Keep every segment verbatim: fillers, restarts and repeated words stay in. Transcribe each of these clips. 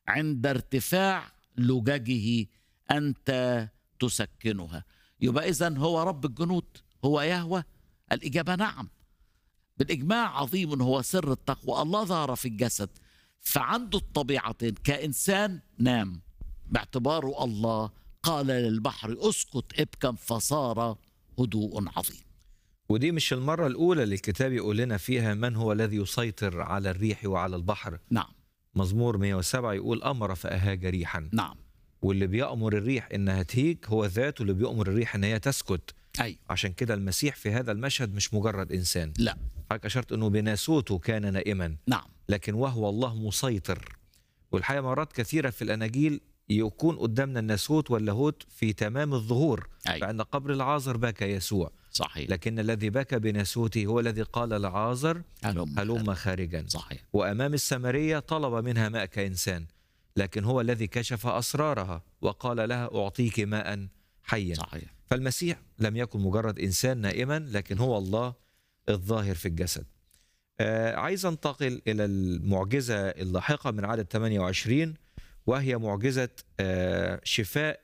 عند ارتفاع لججه أنت تسكنها. يبقى إذن هو رب الجنود، هو يهوه؟ الإجابة نعم. بالإجماع عظيم هو سر التقوى. الله ظهر في الجسد، فعنده الطبيعتين. كإنسان نام باعتباره الله، قال للبحر اسكت ابكم فصار هدوء عظيم. ودي مش المرة الأولى اللي الكتاب يقول لنا فيها من هو الذي يسيطر على الريح وعلى البحر. نعم. مزمور مئة وسبعة يقول أمر فأهاج ريحا. نعم. واللي بيأمر الريح إنها تهيج هو ذاته اللي بيأمر الريح إن هي تسكت. أيوة. عشان كده المسيح في هذا المشهد مش مجرد إنسان. لا. حضرتك أشرت إنه بناسوته كان نائما. نعم. لكن وهو الله مسيطر. والحقيقة مرات كثيرة في الأناجيل يكون قدامنا الناسوت واللاهوت في تمام الظهور. أيوة. فعند قبر العازر بكى يسوع. صحيح. لكن الذي بكى بناسوته هو الذي قال لعازر هلم هلم خارجا. صحيح. وأمام السامرية طلب منها ماء كإنسان، لكن هو الذي كشف أسرارها وقال لها أعطيك ماء حيا. صحيح. فالمسيح لم يكن مجرد إنسان نائما، لكن هو الله الظاهر في الجسد. آه عايز انتقل إلى المعجزة اللاحقة من عدد ثمانية وعشرين، وهي معجزة آه شفاء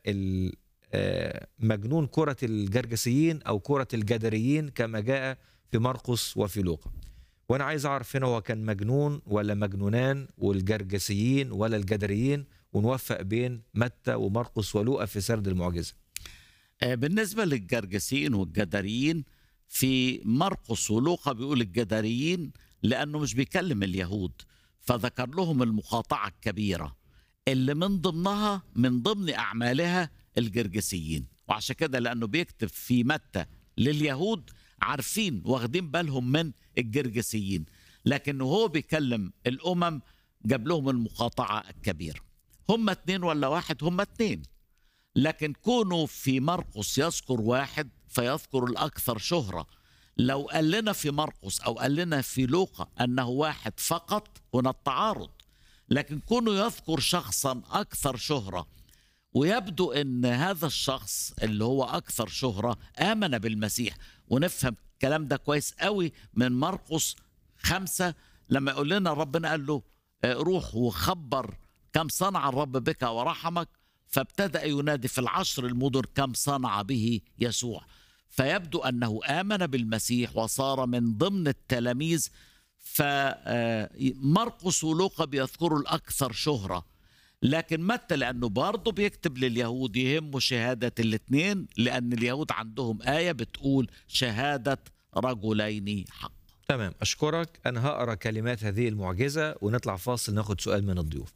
مجنون كرة الجرجسيين أو كرة الجدريين كما جاء في مرقس وفي لوقا. وأنا عايز أعرف هنا هو كان مجنون ولا مجنونان، والجرجسيين ولا الجدريين، ونوفق بين متى ومرقس ولوقا في سرد المعجزة. بالنسبة للجرجسيين والجدريين في مرقس ولوقا بيقول الجدريين لأنه مش بيكلم اليهود، فذكر لهم المقاطعة الكبيرة اللي من ضمنها من ضمن أعمالها الجرجسيين. وعشان كده لأنه بيكتب في متى لليهود عارفين واخدين بالهم من الجرجسيين، لكن هو بيكلم الأمم جاب لهم المقاطعة الكبيرة. هم اتنين ولا واحد؟ هم اتنين، لكن كونوا في مرقس يذكر واحد فيذكر الأكثر شهرة. لو قال لنا في مرقس أو قال لنا في لوقا أنه واحد فقط هنا التعارض، لكن كونه يذكر شخصا أكثر شهرة، ويبدو أن هذا الشخص اللي هو أكثر شهرة آمن بالمسيح. ونفهم الكلام ده كويس قوي من مرقس خمسة لما يقول لنا ربنا قال له روح وخبر كم صنع الرب بك ورحمك، فابتدأ ينادي في العشر المدن كم صنع به يسوع. فيبدو أنه آمن بالمسيح وصار من ضمن التلاميذ. فمرقس ولوقا بيذكروا الأكثر شهرة، لكن متى لأنه برضه بيكتب لليهود يهمه شهادة الاثنين، لأن اليهود عندهم آية بتقول شهادة رجلين حق. تمام، أشكرك. أنا هقرأ كلمات هذه المعجزة ونطلع فاصل ناخد سؤال من الضيوف.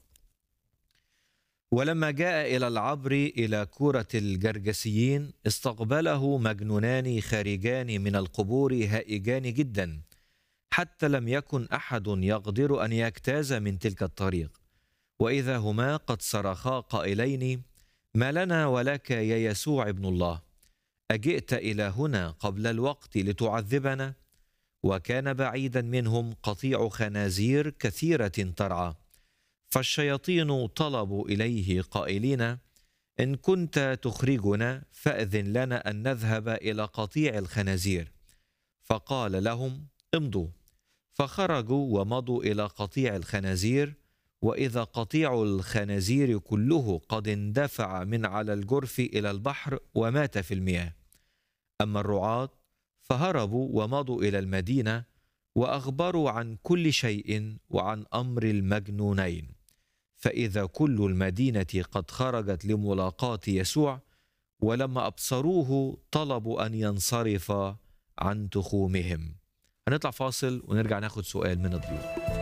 ولما جاء إلى العبر إلى كورة الجرجسيين استقبله مجنونان خارجان من القبور هائجان جدا، حتى لم يكن أحد يقدر أن يجتاز من تلك الطريق، وإذا هما قد صرخا قائلين: ما لنا ولك يا يسوع ابن الله؟ أجئت إلى هنا قبل الوقت لتعذبنا؟ وكان بعيدا منهم قطيع خنازير كثيرة ترعى. فالشياطين طلبوا إليه قائلين: إن كنت تخرجنا فأذن لنا أن نذهب إلى قطيع الخنازير. فقال لهم: امضوا. فخرجوا ومضوا إلى قطيع الخنازير، وإذا قطيع الخنازير كله قد اندفع من على الجرف إلى البحر ومات في المياه. أما الرعاة فهربوا ومضوا إلى المدينة وأخبروا عن كل شيء وعن أمر المجنونين. فإذا كل المدينة قد خرجت لملاقاة يسوع، ولما أبصروه طلبوا أن ينصرف عن تخومهم. هنطلع فاصل ونرجع ناخد سؤال من الضيوف.